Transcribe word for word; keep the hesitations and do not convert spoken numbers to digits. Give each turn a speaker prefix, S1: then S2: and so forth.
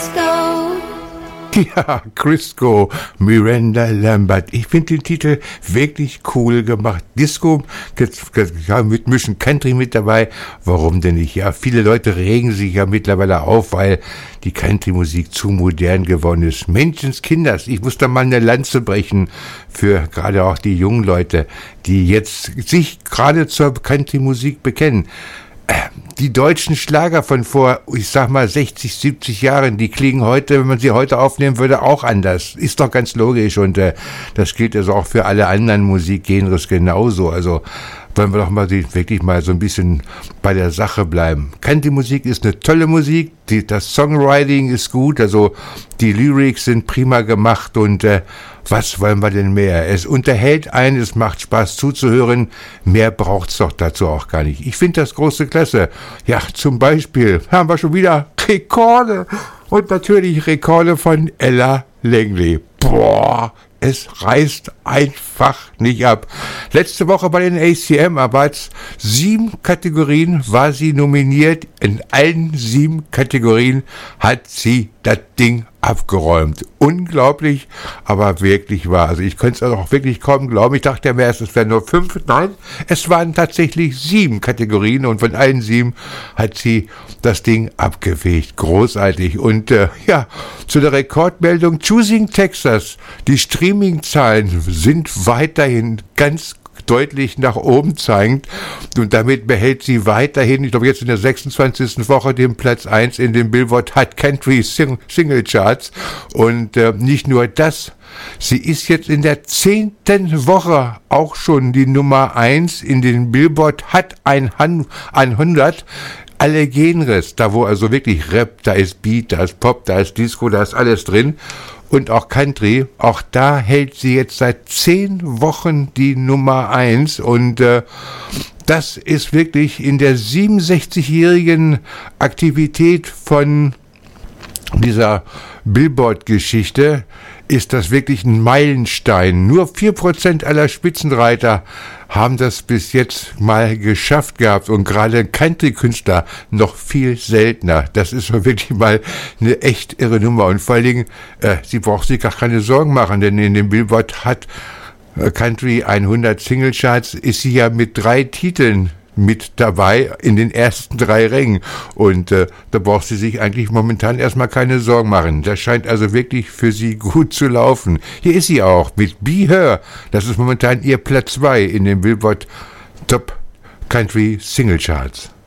S1: Ja, Crisco, Miranda Lambert. Ich finde den Titel wirklich cool gemacht. Disco, ja, mit Mission Country mit dabei. Warum denn nicht? Ja, viele Leute regen sich ja mittlerweile auf, weil die Country-Musik zu modern geworden ist. Menschenskinders, ich muss da mal eine Lanze brechen für gerade auch die jungen Leute, die jetzt sich gerade zur Country-Musik bekennen. Die deutschen Schlager von vor, ich sag mal, sechzig, siebzig Jahren, die klingen heute, wenn man sie heute aufnehmen würde, auch anders. Ist doch ganz logisch und äh, das gilt also auch für alle anderen Musikgenres genauso. Also wollen wir doch mal die, wirklich mal so ein bisschen bei der Sache bleiben. Country-Musik ist eine tolle Musik, die, das Songwriting ist gut, also die Lyrics sind prima gemacht und äh, was wollen wir denn mehr? Es unterhält einen, es macht Spaß zuzuhören, mehr braucht's doch dazu auch gar nicht. Ich finde das große Klasse. Ja, zum Beispiel haben wir schon wieder Rekorde und natürlich Rekorde von Ella Langley. Boah, es reißt einfach nicht ab. Letzte Woche bei den A C M Awards, sieben Kategorien war sie nominiert. In allen sieben Kategorien hat sie das Ding abgeräumt. Unglaublich, aber wirklich wahr. Also ich könnte es also auch wirklich kaum glauben. Ich dachte ja mir erst, es wären nur fünf. Nein, es waren tatsächlich sieben Kategorien und von allen sieben hat sie das Ding abgefegt. Großartig. Und äh, ja, zu der Rekordmeldung Choosing Texas. Die Streaming-Zahlen sind weiterhin ganz deutlich nach oben zeigend und damit behält sie weiterhin, ich glaube jetzt in der sechsundzwanzigsten Woche den Platz eins in den Billboard Hot Country Sing- Single Charts und äh, nicht nur das, sie ist jetzt in der zehnten Woche auch schon die Nummer eins in den Billboard Hot hundert. Alle Genres, da wo also wirklich Rap, da ist Beat, da ist Pop, da ist Disco, da ist alles drin. Und auch Country, auch da hält sie jetzt seit zehn Wochen die Nummer eins und äh, das ist wirklich in der siebenundsechzigjährigen Aktivität von dieser Billboard-Geschichte ist das wirklich ein Meilenstein. Nur vier Prozent aller Spitzenreiter haben das bis jetzt mal geschafft gehabt und gerade Country-Künstler noch viel seltener. Das ist wirklich mal eine echt irre Nummer und vor allen Dingen, äh, sie braucht sich gar keine Sorgen machen, denn in dem Billboard hat Country hundert Single Charts ist sie ja mit drei Titeln mit dabei in den ersten drei Rängen und äh, da braucht sie sich eigentlich momentan erstmal keine Sorgen machen. Das scheint also wirklich für sie gut zu laufen. Hier ist sie auch mit Be Her. Das ist momentan ihr Platz zwei in den Billboard Top Country Single Charts.